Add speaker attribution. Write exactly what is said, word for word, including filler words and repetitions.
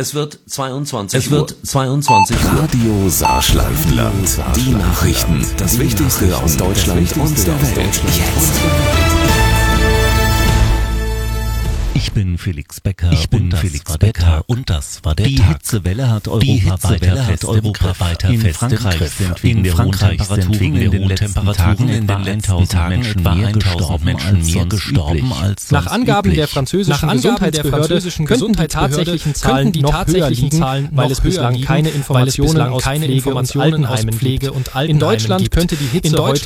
Speaker 1: Es wird zweiundzwanzig Uhr. Es wird zweiundzwanzig Uhr.
Speaker 2: Radio Saarschleifland. Die Nachrichten. Das Wichtigste aus Deutschland und der Welt. Jetzt.
Speaker 3: Ich bin Felix Becker.
Speaker 4: Ich bin Felix Becker und das war der
Speaker 3: Die
Speaker 4: Tag.
Speaker 3: Hitzewelle hat Europa
Speaker 4: Die Hitzewelle
Speaker 3: weiter
Speaker 4: hat
Speaker 3: fest
Speaker 4: Europa
Speaker 3: im Griff.
Speaker 4: weiter
Speaker 3: in
Speaker 4: fest im
Speaker 3: Frankreich
Speaker 4: Griff.
Speaker 3: sind wegen
Speaker 4: In
Speaker 3: der hohen
Speaker 4: Frankreich sind
Speaker 3: Temperaturen
Speaker 4: wegen
Speaker 3: in
Speaker 4: der
Speaker 3: den
Speaker 4: hohen
Speaker 3: letzten
Speaker 4: Temperaturen
Speaker 3: Tagen
Speaker 4: in
Speaker 3: etwa
Speaker 4: den letzten Tagen
Speaker 3: Menschen
Speaker 4: etwa
Speaker 3: mehr
Speaker 4: tausend
Speaker 3: gestorben
Speaker 4: Menschen
Speaker 3: als
Speaker 4: mehr
Speaker 3: sonst
Speaker 4: gestorben
Speaker 3: üblich.
Speaker 4: als sonst
Speaker 5: Nach Angaben
Speaker 4: üblich.
Speaker 5: der französischen
Speaker 4: Nach Angaben der
Speaker 5: Gesundheitsbehörde
Speaker 4: französischen
Speaker 5: könnten die tatsächlichen Zahlen
Speaker 4: die
Speaker 5: noch
Speaker 4: tatsächlichen
Speaker 5: höher liegen,
Speaker 4: Zahlen
Speaker 5: weil
Speaker 4: noch
Speaker 5: es bislang
Speaker 4: höher
Speaker 5: keine liegen,
Speaker 4: Informationen
Speaker 5: weil es bislang
Speaker 4: aus
Speaker 5: keine
Speaker 4: Pflege und
Speaker 5: Informationen aus
Speaker 4: Altenheimen
Speaker 5: Pflege
Speaker 4: gibt.
Speaker 5: und
Speaker 4: In
Speaker 5: Altenheimen
Speaker 4: Deutschland
Speaker 5: gibt.
Speaker 4: könnte die Hitze
Speaker 5: In
Speaker 4: heute